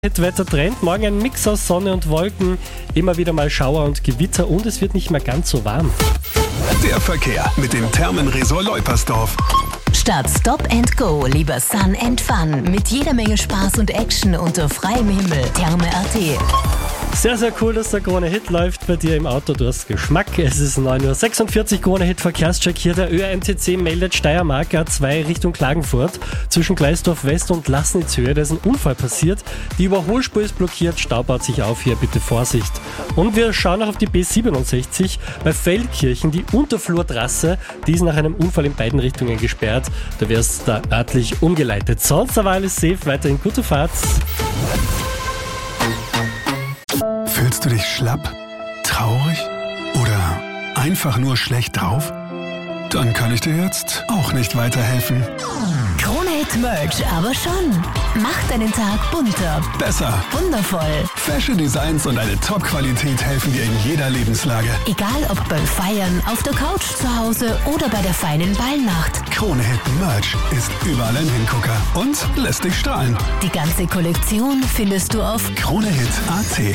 Wettertrend. Morgen ein Mix aus Sonne und Wolken, immer wieder mal Schauer und Gewitter und es wird nicht mehr ganz so warm. Der Verkehr mit dem Thermenresort Leupersdorf. Statt Stop and Go lieber Sun and Fun mit jeder Menge Spaß und Action unter freiem Himmel. Therme.at. Sehr, sehr cool, dass der Krone-Hit läuft bei dir im Auto. Du hast Geschmack. Es ist 9:46 Uhr. Krone-Hit-Verkehrscheck hier. Der ÖRMTC meldet Steiermark A2 Richtung Klagenfurt. Zwischen Gleisdorf West und Lassnitzhöhe. Da ist ein Unfall passiert. Die Überholspur ist blockiert. Stau baut sich auf. Hier bitte Vorsicht. Und wir schauen noch auf die B67 bei Feldkirchen. Die Unterflurtrasse, die ist nach einem Unfall in beiden Richtungen gesperrt. Da wirst du da örtlich umgeleitet. Sonst aber alles safe. Weiterhin gute Fahrt. Fühlst du dich schlapp, traurig oder einfach nur schlecht drauf? Dann kann ich dir jetzt auch nicht weiterhelfen. Krone-Hit Merch aber schon. Macht deinen Tag bunter, Besser. wundervoll. Fashion Designs und eine Top-Qualität helfen dir in jeder Lebenslage. Egal ob beim Feiern, auf der Couch zu Hause oder bei der feinen Ballnacht. Krone-Hit Merch ist überall ein Hingucker und lässt dich strahlen. Die ganze Kollektion findest du auf Krone-Hit.at